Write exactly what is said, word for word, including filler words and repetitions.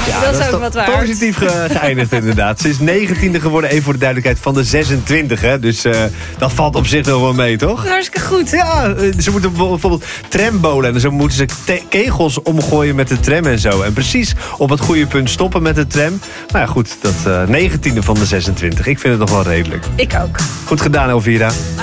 Ja, dat, dat is ook wat waard. Positief ge- geëindigd inderdaad. Ze is negentiende geworden, even voor de duidelijkheid, van de zesentwintig. Hè? Dus uh, dat valt op zich nog wel mee, toch? Hartstikke goed. Ja, ze moeten bijvoorbeeld trambolen. En zo moeten ze te- kegels omgooien met de tram en zo. En precies op het goede punt stoppen met de tram. Nou ja, goed, dat uh, negentiende van de zesentwintig. Ik vind het nog wel redelijk. Ik ook. Goed gedaan, Elvira.